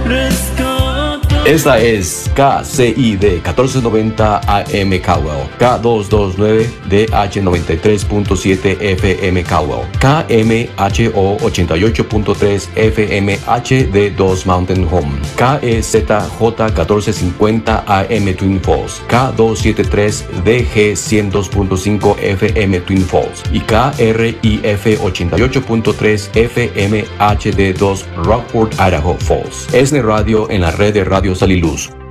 Esta es KCID 1490 AM Caldwell, K229 DH 93.7 FM Caldwell, KMHO 88.3 FM HD2 Mountain Home, KEZJ 1450 AM Twin Falls, K273 DG 102.5 FM Twin Falls y KRIF 88.3 FM HD2 Rockford, Idaho Falls. Esne Radio en la red de Radio Sal y Luz.